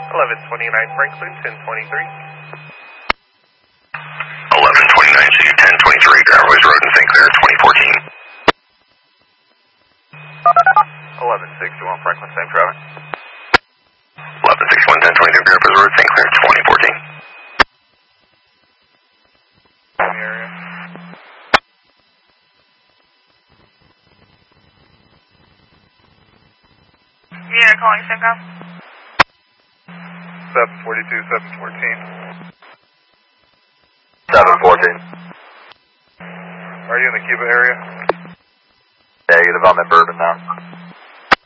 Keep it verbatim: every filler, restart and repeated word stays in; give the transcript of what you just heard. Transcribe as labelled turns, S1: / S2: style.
S1: eleven twenty-nine Franklin, ten twenty-three.
S2: eleven twenty-nine C U ten twenty-three, Driveways Road in Saint Clair, twenty fourteen.
S3: eleven sixty-one Franklin, same traffic.
S2: eleven sixty-one ten twenty-three, Driveways Road, Saint Clair, twenty fourteen.
S3: Area.
S4: Yeah, calling SimCom.
S3: seven forty-two, seven fourteen.
S2: seven fourteen.
S3: Are you in the Cuba area?
S2: Negative, I'm in Bourbon now.